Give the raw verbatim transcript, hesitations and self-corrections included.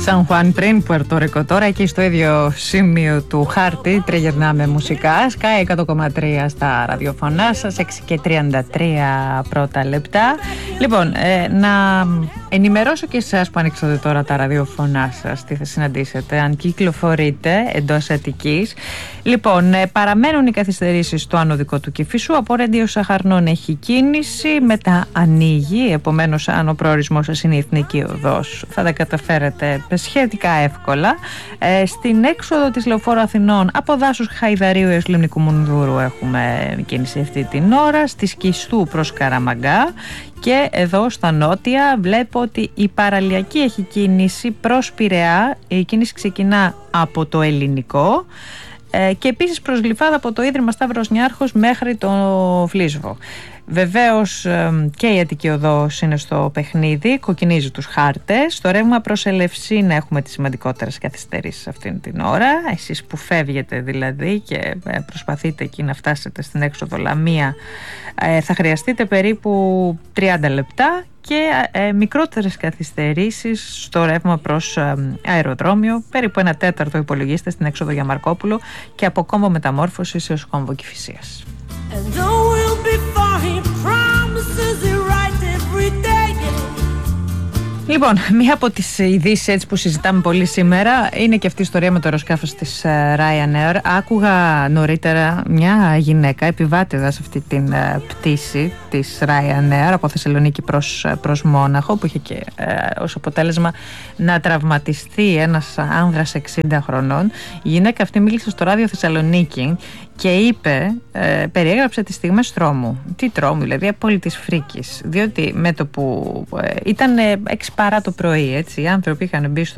Σαν Χουάν πριν, Πουερτορικό τώρα, εκεί στο ίδιο σημείο του χάρτη τριγυρνάμε μουσικά. Sky εκατό κόμμα τρία στα ραδιοφωνά σας, έξι και τριάντα τρία πρώτα λεπτά. Λοιπόν, ε, να ενημερώσω και εσάς που ανοίξατε τώρα τα ραδιοφωνά σας, τι θα συναντήσετε αν κυκλοφορείτε εντός Αττικής. Λοιπόν, ε, παραμένουν οι καθυστερήσεις στο άνω δικό του Κηφισού. Από Ρέντιο Σαχαρνών έχει κίνηση, μετά ανοίγει. Επομένως, αν ο προορισμός σας είναι η Εθνική Οδός, θα τα καταφέρετε σχετικά εύκολα. Ε, στην έξοδο της Λεωφόρου Αθηνών, από Δάσους Χαϊδαρίου έως Λιμνικού Μουνδούρου, έχουμε κίνηση αυτή την ώρα. Στη Σκιστού προς Καραμαγκά. Και εδώ στα νότια βλέπω ότι η παραλιακή έχει κίνηση προς Πειραιά. Η κίνηση ξεκινά από το Ελληνικό ε, και επίσης προς Γλυφάδα από το Ίδρυμα Σταύρος Νιάρχος μέχρι το Φλίσβο. Βεβαίως ε, και η Αττική Οδός είναι στο παιχνίδι, κοκκινίζει τους χάρτες. Στο ρεύμα προς Ελευσίνα έχουμε τις σημαντικότερες καθυστερήσεις αυτήν την ώρα. Εσείς που φεύγετε δηλαδή και ε, προσπαθείτε εκεί να φτάσετε στην έξοδο Λαμία, ε, θα χρειαστείτε περίπου τριάντα λεπτά και ε, μικρότερες καθυστερήσεις στο ρεύμα προς ε, αεροδρόμιο, περίπου ένα τέταρτο υπολογίστε στην έξοδο για Μαρκόπουλο και από κόμβο Μεταμόρφωσης έως κόμβο Κηφισίας. Λοιπόν, μία από τις ειδήσεις που συζητάμε πολύ σήμερα είναι και αυτή η ιστορία με το αεροσκάφος της Ryanair. Άκουγα νωρίτερα μια γυναίκα επιβάτηδα σε αυτή την πτήση της Ryanair από Θεσσαλονίκη προς, προς Μόναχο, που είχε και ε, ως αποτέλεσμα να τραυματιστεί ένας άνδρας εξήντα χρονών. Η γυναίκα αυτή μίλησε στο ράδιο Θεσσαλονίκη και είπε, ε, περιέγραψε τις στιγμές τρόμου. Τι τρόμου, δηλαδή απόλυτης φρίκης. Διότι με το που ε, ήταν έξι παρά το πρωί, έτσι, οι άνθρωποι είχαν μπει στο